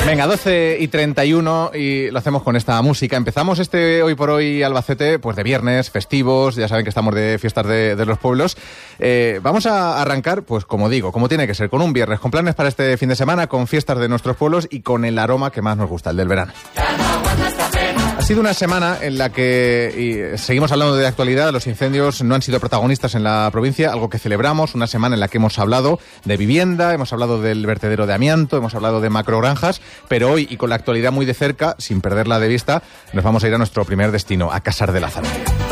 Venga, 12:31 y lo hacemos con esta música. Empezamos Hoy por Hoy Albacete, pues de viernes, festivos, ya saben que estamos de fiestas de los pueblos. Vamos a arrancar, pues como digo, como tiene que ser, con un viernes, con planes para este fin de semana, con fiestas de nuestros pueblos y con el aroma que más nos gusta, el del verano. Ha sido una semana en la que seguimos hablando de actualidad. Los incendios no han sido protagonistas en la provincia, algo que celebramos. Una semana en la que hemos hablado de vivienda, hemos hablado del vertedero de amianto, hemos hablado de macrogranjas, pero hoy, y con la actualidad muy de cerca, sin perderla de vista, nos vamos a ir a nuestro primer destino, a Cassar de Lázaro.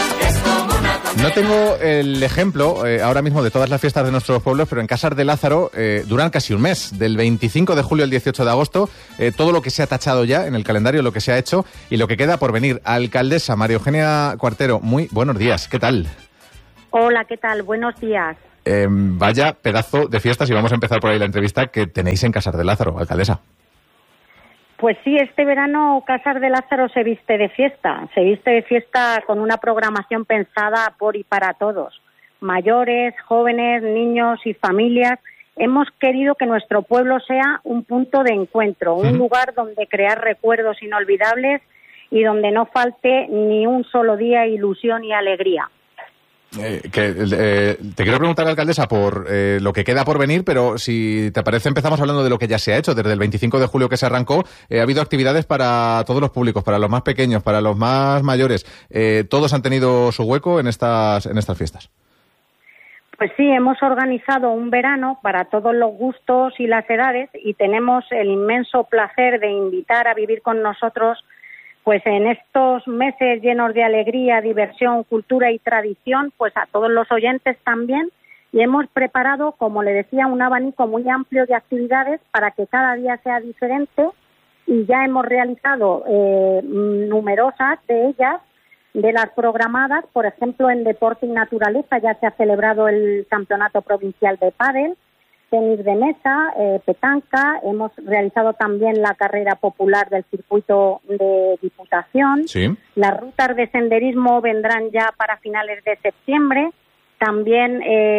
No tengo el ejemplo ahora mismo de todas las fiestas de nuestros pueblos, pero en Cassar de Lázaro duran casi un mes, del 25 de julio al 18 de agosto, todo lo que se ha tachado ya en el calendario, lo que se ha hecho y lo que queda por venir. Alcaldesa María Eugenia Cuartero, muy buenos días, ¿qué tal? Hola, ¿qué tal? Buenos días. Vaya pedazo de fiestas, y vamos a empezar por ahí la entrevista, que tenéis en Cassar de Lázaro, alcaldesa. Pues sí, este verano Cassar de Lázaro se viste de fiesta con una programación pensada por y para todos, mayores, jóvenes, niños y familias. Hemos querido que nuestro pueblo sea un punto de encuentro, un lugar donde crear recuerdos inolvidables y donde no falte ni un solo día ilusión y alegría. Te quiero preguntar, alcaldesa, por lo que queda por venir, pero si te parece empezamos hablando de lo que ya se ha hecho. Desde el 25 de julio que se arrancó, ha habido actividades para todos los públicos, para los más pequeños, para los más mayores. Todos han tenido su hueco en estas fiestas. Pues sí, hemos organizado un verano para todos los gustos y las edades y tenemos el inmenso placer de invitar a vivir con nosotros pues en estos meses llenos de alegría, diversión, cultura y tradición, pues a todos los oyentes también, y hemos preparado, como le decía, un abanico muy amplio de actividades para que cada día sea diferente, y ya hemos realizado numerosas de ellas, de las programadas. Por ejemplo, en Deporte y Naturaleza ya se ha celebrado el Campeonato Provincial de Pádel, tenis de mesa, petanca. Hemos realizado también la carrera popular del circuito de Diputación. Sí. Las rutas de senderismo vendrán ya para finales de septiembre. También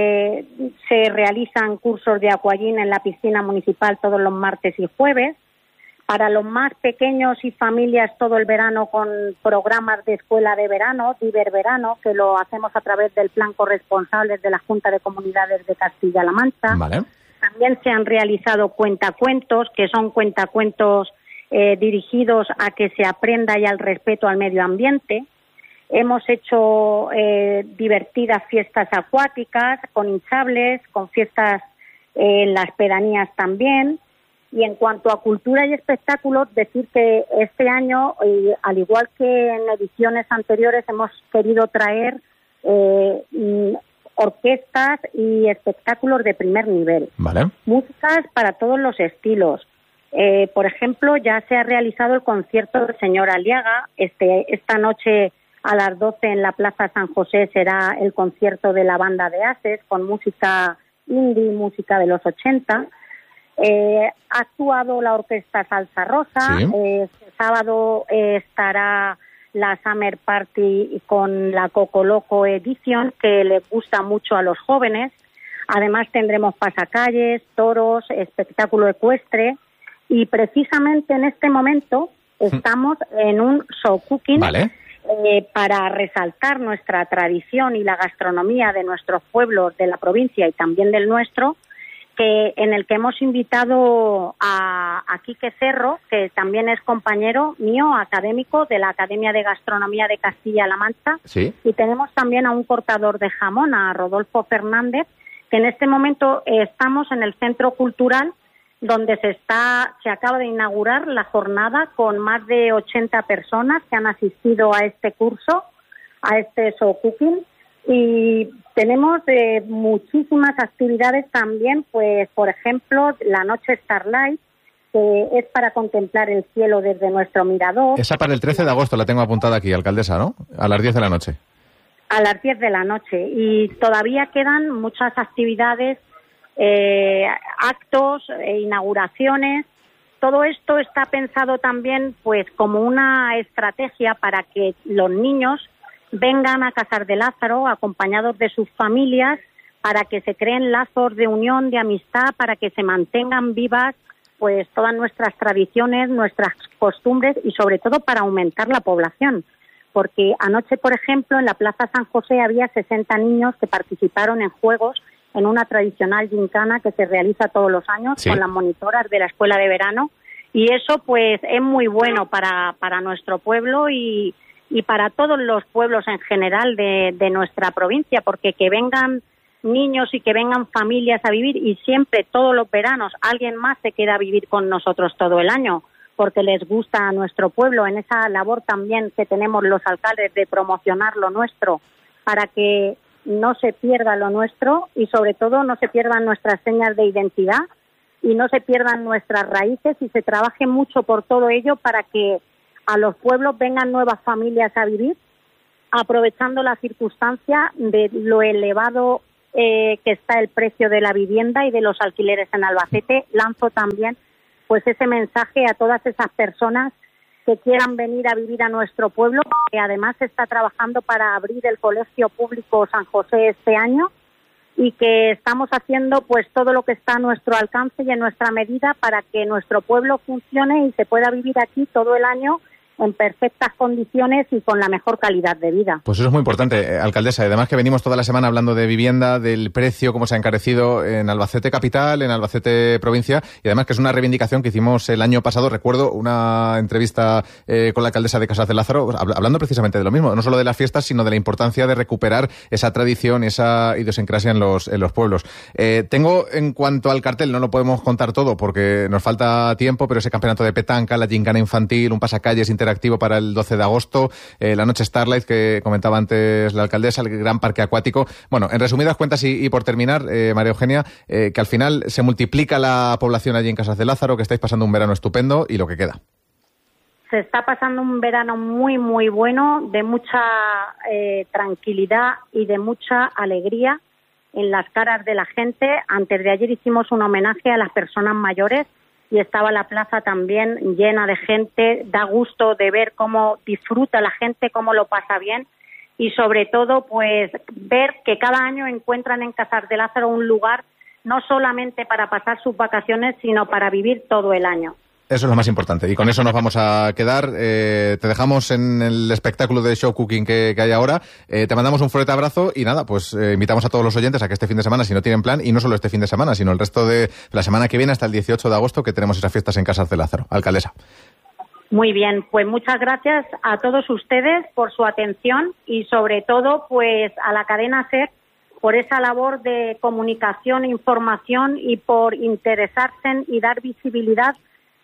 se realizan cursos de aquagym en la piscina municipal todos los martes y jueves. Para los más pequeños y familias todo el verano con programas de escuela de verano, Diververano, que lo hacemos a través del plan corresponsables de la Junta de Comunidades de Castilla-La Mancha. Vale. También se han realizado cuentacuentos, que son cuentacuentos dirigidos a que se aprenda y al respeto al medio ambiente. Hemos hecho divertidas fiestas acuáticas, con hinchables, con fiestas en las pedanías también. Y en cuanto a cultura y espectáculos, decir que este año, al igual que en ediciones anteriores, hemos querido traer orquestas y espectáculos de primer nivel. Vale. Músicas para todos los estilos. Por ejemplo, ya se ha realizado el concierto del señor Aliaga. Esta noche a las 12 en la Plaza San José será el concierto de la banda de Ases con música indie, música de los 80. Ha actuado la Orquesta Salsa Rosa. Sí. Este sábado estará la Summer Party con la Coco Loco Edition, que les gusta mucho a los jóvenes. Además tendremos pasacalles, toros, espectáculo ecuestre, y precisamente en este momento estamos en un show cooking. Vale. Para resaltar nuestra tradición y la gastronomía de nuestros pueblos, de la provincia y también del nuestro, en el que hemos invitado a Quique Cerro, que también es compañero mío, académico de la Academia de Gastronomía de Castilla-La Mancha. Sí. Y tenemos también a un cortador de jamón, a Rodolfo Fernández, que en este momento estamos en el Centro Cultural, donde se acaba de inaugurar la jornada con más de 80 personas que han asistido a este curso, a este show cooking. Y tenemos muchísimas actividades también, pues por ejemplo, la noche Starlight, que es para contemplar el cielo desde nuestro mirador. Esa para el 13 de agosto la tengo apuntada aquí, alcaldesa, ¿no? A las 10 de la noche. A las 10 de la noche. Y todavía quedan muchas actividades, actos, inauguraciones. Todo esto está pensado también pues como una estrategia para que los niños vengan a Cassar de Lázaro acompañados de sus familias, para que se creen lazos de unión, de amistad, para que se mantengan vivas pues todas nuestras tradiciones, nuestras costumbres y sobre todo para aumentar la población. Porque anoche, por ejemplo, en la Plaza San José había 60 niños que participaron en juegos en una tradicional gincana que se realiza todos los años con las monitoras de la escuela de verano. Y eso pues es muy bueno para nuestro pueblo y para todos los pueblos en general de nuestra provincia, porque que vengan niños y que vengan familias a vivir, y siempre todos los veranos alguien más se queda a vivir con nosotros todo el año, porque les gusta a nuestro pueblo, en esa labor también que tenemos los alcaldes de promocionar lo nuestro para que no se pierda lo nuestro y sobre todo no se pierdan nuestras señas de identidad y no se pierdan nuestras raíces, y se trabaje mucho por todo ello para que a los pueblos vengan nuevas familias a vivir, aprovechando la circunstancia de lo elevado que está el precio de la vivienda y de los alquileres en Albacete. Lanzo también pues ese mensaje a todas esas personas que quieran venir a vivir a nuestro pueblo, que además se está trabajando para abrir el Colegio Público San José este año, y que estamos haciendo pues todo lo que está a nuestro alcance y en nuestra medida para que nuestro pueblo funcione y se pueda vivir aquí todo el año en perfectas condiciones y con la mejor calidad de vida. Pues eso es muy importante, alcaldesa. Además que venimos toda la semana hablando de vivienda, del precio, cómo se ha encarecido en Albacete capital, en Albacete provincia, y además que es una reivindicación que hicimos el año pasado. Recuerdo una entrevista con la alcaldesa de Casas de Lázaro, hablando precisamente de lo mismo, no solo de las fiestas, sino de la importancia de recuperar esa tradición, esa idiosincrasia en los pueblos. Tengo, en cuanto al cartel, no lo podemos contar todo porque nos falta tiempo, pero ese campeonato de petanca, la gincana infantil, un pasacalles interactivo para el 12 de agosto, la noche Starlight que comentaba antes la alcaldesa, el gran parque acuático. Bueno, en resumidas cuentas y por terminar, María Eugenia, que al final se multiplica la población allí en Casas de Lázaro, que estáis pasando un verano estupendo y lo que queda. Se está pasando un verano muy, muy bueno, de mucha tranquilidad y de mucha alegría en las caras de la gente. Antes de ayer hicimos un homenaje a las personas mayores y estaba la plaza también llena de gente. Da gusto de ver cómo disfruta la gente, cómo lo pasa bien, y sobre todo pues ver que cada año encuentran en Casas de Lázaro un lugar no solamente para pasar sus vacaciones, sino para vivir todo el año. Eso es lo más importante, y con eso nos vamos a quedar. Te dejamos en el espectáculo de show cooking que hay ahora. Te mandamos un fuerte abrazo y nada, pues invitamos a todos los oyentes a que este fin de semana, si no tienen plan, y no solo este fin de semana, sino el resto de la semana que viene hasta el 18 de agosto, que tenemos esas fiestas en Casas de Lázaro. Alcaldesa. Muy bien, pues muchas gracias a todos ustedes por su atención y sobre todo pues a la cadena SER por esa labor de comunicación, información y por interesarse y dar visibilidad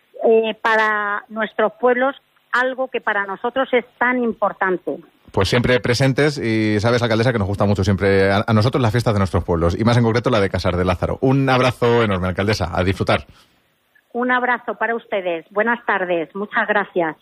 para nuestros pueblos, algo que para nosotros es tan importante. Pues siempre presentes, y sabes, alcaldesa, que nos gusta mucho siempre a nosotros las fiestas de nuestros pueblos, y más en concreto la de Casas de Lázaro. Un abrazo enorme, alcaldesa, a disfrutar. Un abrazo para ustedes. Buenas tardes. Muchas gracias.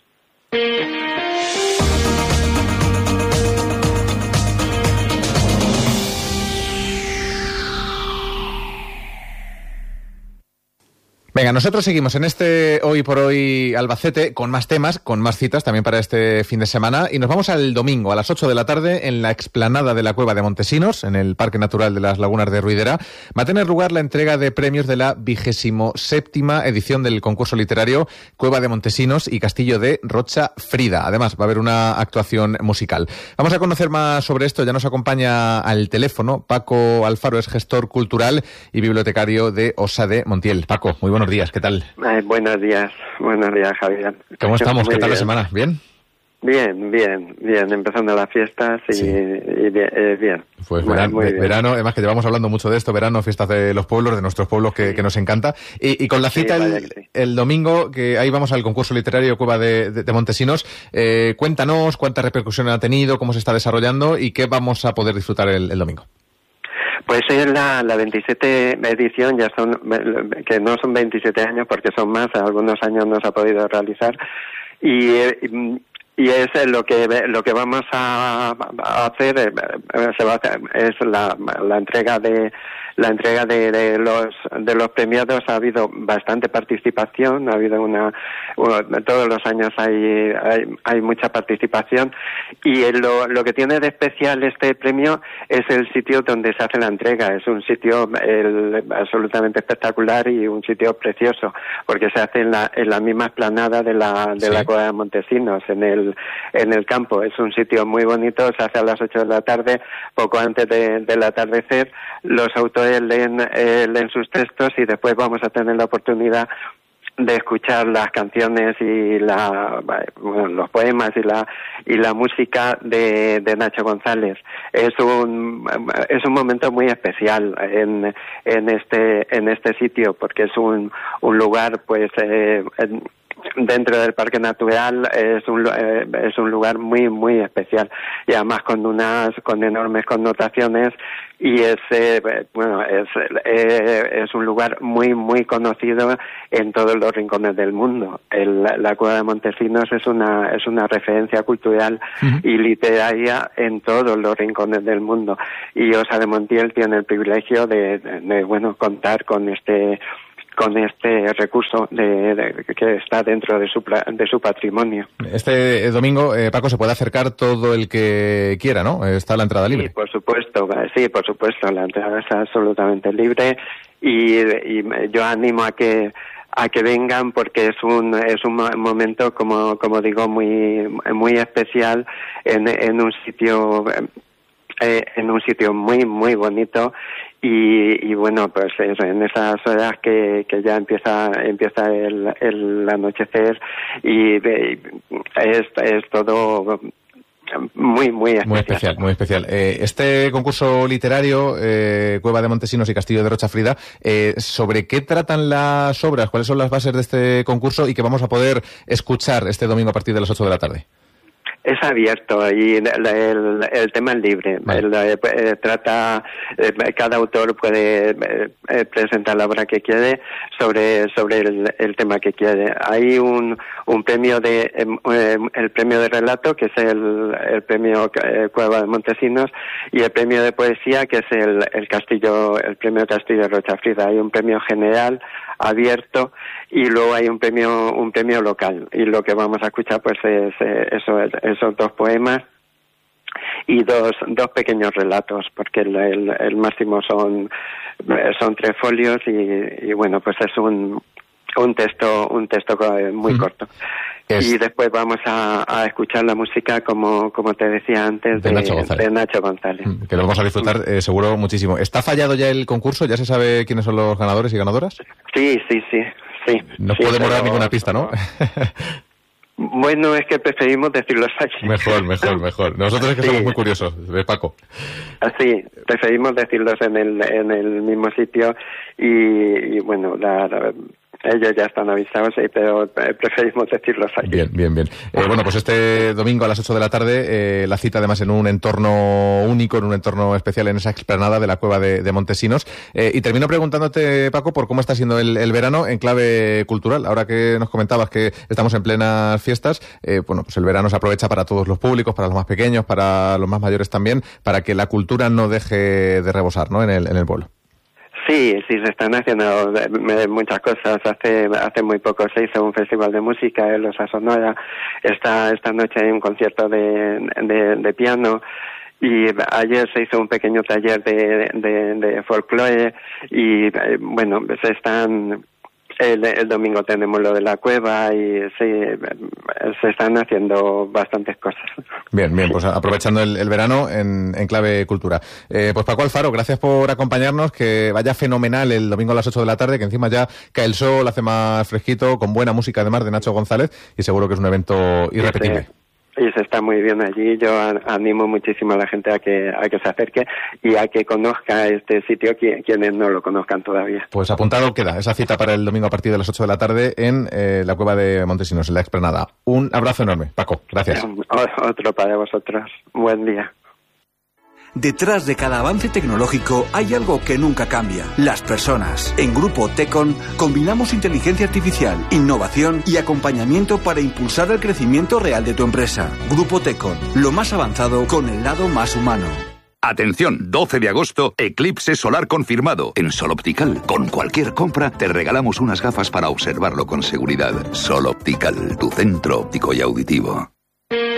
Venga, nosotros seguimos en este Hoy por Hoy Albacete con más temas, con más citas también para este fin de semana, y nos vamos al domingo a las 8 de la tarde en la explanada de la Cueva de Montesinos, en el Parque Natural de las Lagunas de Ruidera. Va a tener lugar la entrega de premios de la 27ª edición del concurso literario Cueva de Montesinos y Castillo de Rocha Frida. Además, va a haber una actuación musical. Vamos a conocer más sobre esto. Ya nos acompaña al teléfono Paco Alfaro, es gestor cultural y bibliotecario de Osa de Montiel. Paco, muy buenos días, ¿qué tal? Buenos días, Javier. ¿Cómo estamos? Muy ¿Qué tal bien. la semana? ¿Bien? Bien, empezando las fiestas y, sí. y bien. Pues muy bien. verano, además que llevamos hablando mucho de esto, verano, fiestas de los pueblos, de nuestros pueblos que nos encanta. Y con la cita el domingo, que ahí vamos al concurso literario Cueva de Montesinos. Cuéntanos cuánta repercusión ha tenido, cómo se está desarrollando y qué vamos a poder disfrutar el domingo. Pues es la 27 edición, ya son, que no son 27 años porque son más, algunos años no se ha podido realizar, y es lo que vamos a hacer, es la entrega de entrega de los premiados ha habido bastante participación, ha habido todos los años hay mucha participación, y lo que tiene de especial este premio es el sitio donde se hace la entrega. Es un sitio absolutamente espectacular y un sitio precioso, porque se hace en la misma explanada de la Cueva de Montesinos, en el campo. Es un sitio muy bonito, se hace a las 8 de la tarde, poco antes del atardecer. Los autores leen sus textos y después vamos a tener la oportunidad de escuchar las canciones y los poemas y la música de Nacho González. Es un momento muy especial en este sitio, porque es un lugar, pues, dentro del Parque Natural. Es un lugar muy, muy especial, y además con enormes connotaciones, y es un lugar muy, muy conocido en todos los rincones del mundo. La Cueva de Montesinos es una referencia cultural y literaria en todos los rincones del mundo, y Ossa de Montiel tiene el privilegio de contar con este recurso que está dentro de su patrimonio. Este domingo, Paco, se puede acercar todo el que quiera, ¿no? Está la entrada libre. Sí, por supuesto, la entrada es absolutamente libre, y yo animo a que vengan, porque es un momento, como digo, muy, muy especial en un sitio muy, muy bonito. Y bueno, pues en esas horas que ya empieza el anochecer, y es todo muy, muy especial. Muy especial. Este concurso literario, Cueva de Montesinos y Castillo de Rochafrida, ¿sobre qué tratan las obras? ¿Cuáles son las bases de este concurso y que vamos a poder escuchar este domingo a partir de las 8 de la tarde? Es abierto, y el tema es libre. Vale. Trata, cada autor puede presentar la obra que quiere sobre el tema que quiere. Hay un premio el premio de relato, que es el premio Cueva de Montesinos, y el premio de poesía, que es el premio Castillo de Rochafrida. Hay un premio general abierto, y luego hay un premio local, y lo que vamos a escuchar pues es esos dos poemas y dos pequeños relatos, porque el máximo son 3 folios, y bueno, pues es un texto muy corto. Y después vamos a escuchar la música, como te decía antes, de Nacho González. Que lo vamos a disfrutar seguro muchísimo. ¿Está fallado ya el concurso? ¿Ya se sabe quiénes son los ganadores y ganadoras? Sí. No puede demorar ninguna pista, ¿no? Bueno, es que preferimos decirlos allí. Mejor. Nosotros es que somos muy curiosos, Paco. Sí, preferimos decirlos en el mismo sitio, y bueno, ellos ya están avisados, pero preferimos decirlos allí. Bien. Bueno, pues este domingo a las 8 de la tarde, la cita además en un entorno único, en un entorno especial, en esa explanada de la Cueva de Montesinos. Y termino preguntándote, Paco, por cómo está siendo el verano en clave cultural. Ahora que nos comentabas que estamos en plenas fiestas, bueno, pues el verano se aprovecha para todos los públicos, para los más pequeños, para los más mayores también, para que la cultura no deje de rebosar, ¿no?, en el pueblo. Sí, se están haciendo muchas cosas. Hace muy poco se hizo un festival de música en Osa Sonora. Esta noche hay un concierto de piano, y ayer se hizo un pequeño taller de folclore, y bueno, el domingo tenemos lo de la cueva, y se están haciendo bastantes cosas. Bien, pues aprovechando el verano en clave cultura. Pues Paco Alfaro, gracias por acompañarnos, que vaya fenomenal el domingo a las 8 de la tarde, que encima ya cae el sol, hace más fresquito, con buena música además de Nacho González, y seguro que es un evento irrepetible. Y se está muy bien allí. Yo animo muchísimo a la gente a que se acerque y a que conozca este sitio, quienes no lo conozcan todavía. Pues apuntado queda esa cita para el domingo a partir de las 8 de la tarde en la Cueva de Montesinos, en la explanada. Un abrazo enorme, Paco. Gracias. Otro para vosotros. Buen día. Detrás de cada avance tecnológico hay algo que nunca cambia: las personas. En Grupo Tecon combinamos inteligencia artificial, innovación y acompañamiento para impulsar el crecimiento real de tu empresa. Grupo Tecon, lo más avanzado con el lado más humano. Atención, 12 de agosto, eclipse solar confirmado. En Sol Optical, con cualquier compra, te regalamos unas gafas para observarlo con seguridad. Sol Optical, tu centro óptico y auditivo.